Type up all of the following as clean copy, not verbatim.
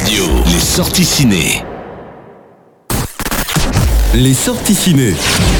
Radio, les sorties ciné. Les sorties ciné.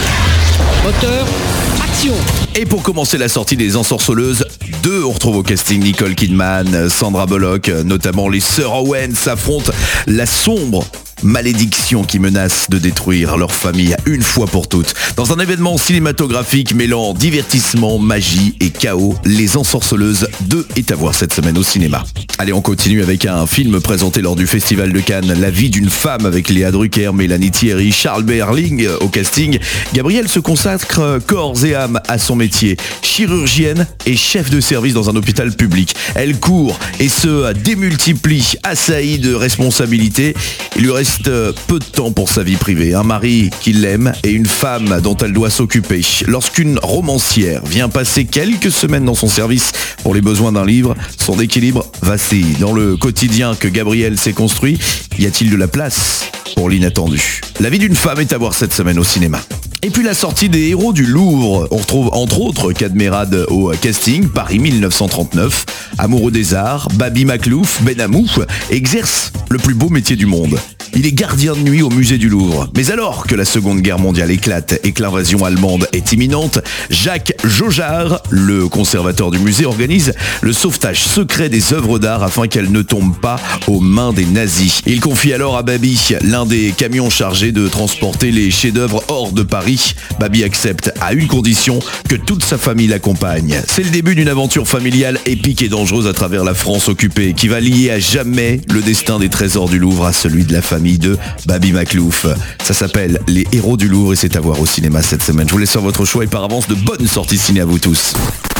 Moteur, action. Et pour commencer la sortie des Ensorceleuses 2, on retrouve au casting Nicole Kidman, Sandra Bullock, notamment les sœurs Owen s'affrontent la sombre malédiction qui menace de détruire leur famille une fois pour toutes. Dans un événement cinématographique mêlant divertissement, magie et chaos, Les Ensorceleuses 2 est à voir cette semaine au cinéma. Allez, on continue avec un film présenté lors du Festival de Cannes, La vie d'une femme avec Léa Drucker, Mélanie Thierry, Charles Berling au casting. Gabrielle se consacre corps et âme à son métier, chirurgienne et chef de service dans un hôpital public. Elle court et se démultiplie, assaillie de responsabilités. Il lui reste peu de temps pour sa vie privée, un mari qui l'aime et une femme dont elle doit s'occuper. Lorsqu'une romancière vient passer quelques semaines dans son service pour les besoins d'un livre, son équilibre vacille. Dans le quotidien que Gabrielle s'est construit, y a-t-il de la place pour l'inattendu? La vie d'une femme est à voir cette semaine au cinéma. Et puis la sortie des Héros du Louvre. On retrouve entre autres Cadmerade au casting, Paris 1939. Amoureux des arts, Babi Maclouf, Ben Amou, exerce le plus beau métier du monde. Il est gardien de nuit au musée du Louvre. Mais alors que la Seconde Guerre mondiale éclate et que l'invasion allemande est imminente, Jacques Jaujard, le conservateur du musée, organise le sauvetage secret des œuvres d'art afin qu'elles ne tombent pas aux mains des nazis. Il confie alors à Babi l'un des camions chargés de transporter les chefs-d'œuvre hors de Paris. Babi accepte à une condition, que toute sa famille l'accompagne. C'est le début d'une aventure familiale épique et dangereuse à travers la France occupée qui va lier à jamais le destin des trésors du Louvre à celui de la famille de Babi Maclouf. Ça s'appelle Les Héros du Louvre et c'est à voir au cinéma cette semaine. Je vous laisse faire votre choix et par avance de bonnes sorties ciné à vous tous.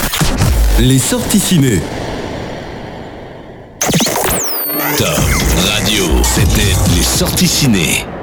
Les sorties ciné. Top Radio, c'était les sorties ciné.